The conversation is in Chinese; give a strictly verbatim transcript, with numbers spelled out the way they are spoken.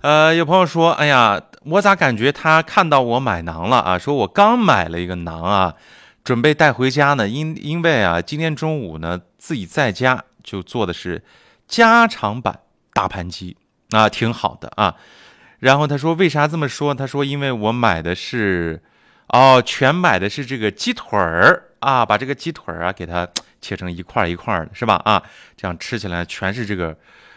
呃，有朋友说，哎呀，我咋感觉他看到我买馕了啊？说我刚买了一个馕啊，准备带回家呢。因因为啊，今天中午呢自己在家就做的是家常版大盘鸡啊，挺好的啊。然后他说为啥这么说？他说因为我买的是，哦，全买的是这个鸡腿儿啊，把这个鸡腿儿啊给它切成一块一块的，是吧？啊，这样吃起来全是这个